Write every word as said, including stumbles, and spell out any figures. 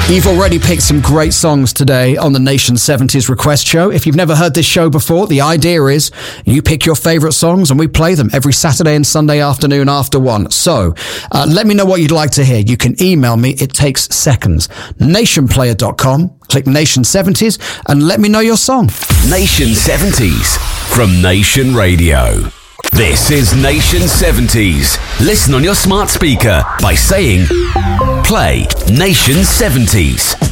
You've already picked some great songs today on the Nation seventies Request Show. If you've never heard this show before, the idea is you pick your favourite songs and we play them every Saturday and Sunday afternoon after one. So uh, let me know what you'd like to hear. You can email me. It takes seconds. nation player dot com. Click Nation seventies and let me know your song. Nation seventies from Nation Radio. This is Nation seventies. Listen on your smart speaker by saying, play Nation seventies.